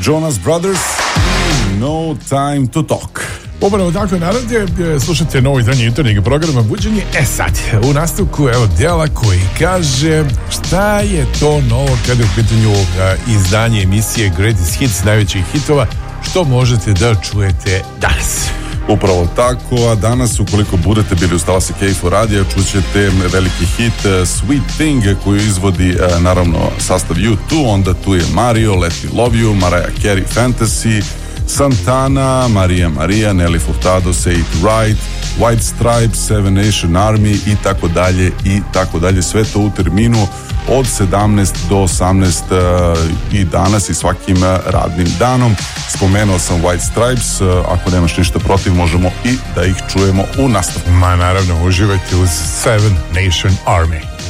Jonas Brothers, No Time to Talk. Upravo tako, narode, slušate novo izdanje jutarnjeg programa Buđenje. Sad, u nastavku, evo, djela koji kaže šta je to novo kada je u pitanju izdanje emisije Greatest Hits, najvećih hitova, što možete da čujete danas. Upravo tako, a danas, ukoliko budete bili u Stalasi Kejfu radija, čućete veliki hit Sweet Thing, koju izvodi naravno sastav U2, onda tu je Mario, Let Me Love You, Mariah Carey, Fantasy, Santana, Maria, Nelly Furtado, Say It Right, White Stripes, Seven Nation Army i tako dalje, sve to u terminu od 17 do 18 i danas i svakim radnim danom. Spomenuo sam White Stripes, ako nemaš ništa protiv, možemo i da ih čujemo u nastavku. Ma naravno, uživajte uz Seven Nation Army.